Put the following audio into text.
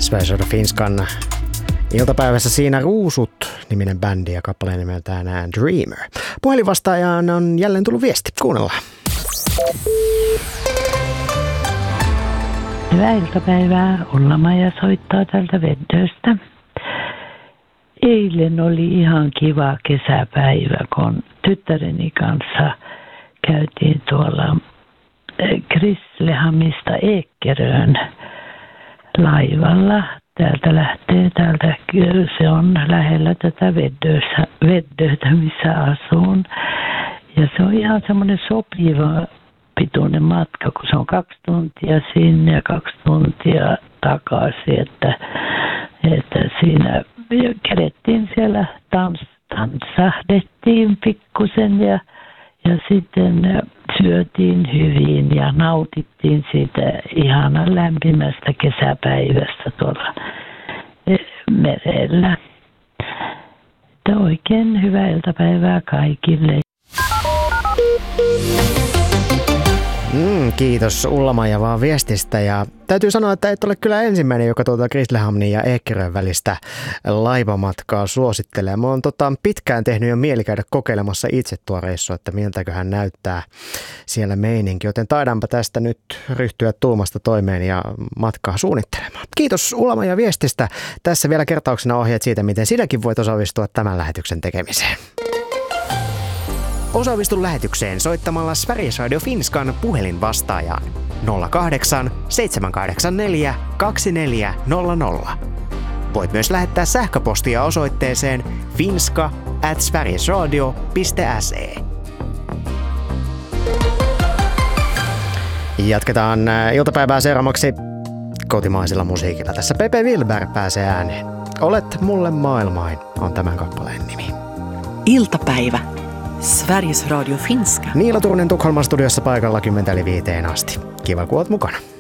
Sveriges Radio Finskan iltapäivässä siinä Ruusut-niminen bändi ja kappaleen nimeltään Dreamer. Puhelinvastaajaan on jälleen tullut viesti. Kuunnellaan. Hyvää iltapäivää. Ulla-Maija soittaa tältä Veddöstä. Eilen oli ihan kiva kesäpäivä, kun tyttäreni kanssa käytiin tuolla Grisslehamnista Ekerön laivalla. Se on lähellä tätä Veddötä, missä asun. Ja se on ihan semmoinen sopiva pituinen matka, kun se on 2 tuntia sinne ja 2 tuntia takaisin. Että siinä kädettiin siellä, tanssahdettiin pikkusen ja sitten syötiin hyvin ja nautittiin siitä ihanan lämpimästä kesäpäivästä tuolla merellä. Että oikein hyvää iltapäivää kaikille. Kiitos Ulla-Maija vaan viestistä ja täytyy sanoa, että et ole kyllä ensimmäinen, joka tuota Grisslehamnin ja Ekerön välistä laivamatkaa suosittelee. Mä oon pitkään tehnyt jo mieli käydä kokeilemassa itse tuo reissu, että miltäköhän näyttää siellä meininki, joten taidaanpa tästä nyt ryhtyä tuumasta toimeen ja matkaa suunnittelemaan. Kiitos Ulla-Maija viestistä. Tässä vielä kertauksena ohjeet siitä, miten sinäkin voit osallistua tämän lähetyksen tekemiseen. Osallistu lähetykseen soittamalla Sveriges Radio Finskan puhelinvastaajaan 08 784 2400. Voit myös lähettää sähköpostia osoitteeseen finska@sverigesradio.se. Jatketaan iltapäivää seuraavaksi kotimaisella musiikilla. Tässä Pepe Wilber pääsee ääneen. Olet mulle maailmain on tämän kappaleen nimi. Iltapäivä. Sveriges Radio Finska. Niilo Turunen Tukholman studiossa paikalla 10:05 asti. Kiva, kun oot mukana.